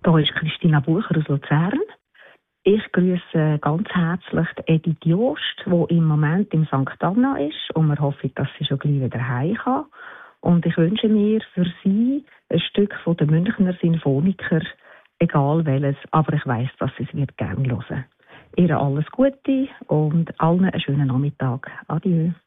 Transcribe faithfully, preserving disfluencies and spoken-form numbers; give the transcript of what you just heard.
Hier ist Christina Bucher aus Luzern. Ich grüße ganz herzlich Edith Jost, die im Moment im Sankt Anna ist und wir hoffen, dass sie schon gleich wieder heim kann. Und ich wünsche mir für sie ein Stück von den Münchner Sinfoniker, egal welches, aber ich weiss, dass sie es wird gerne hören. Ihr alles Gute und allen einen schönen Nachmittag. Adieu.